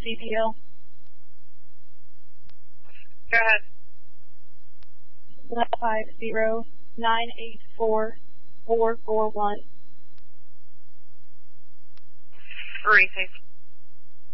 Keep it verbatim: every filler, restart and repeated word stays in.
C P L. Go ahead. one five zero nine eight four four four one. Received.